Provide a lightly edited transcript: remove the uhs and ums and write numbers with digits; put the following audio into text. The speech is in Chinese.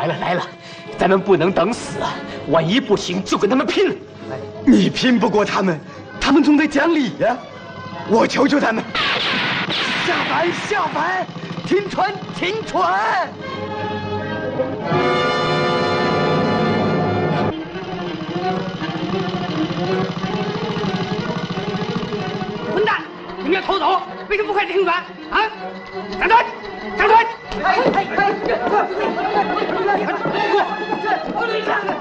来了来了，咱们不能等死啊！万一不行，就跟他们拼了。 你拼不过他们，他们总得讲理呀。我求求他们，下凡下凡，停船停船！ 混蛋！你们要逃走，为什么不快点停船？啊！长船，长船！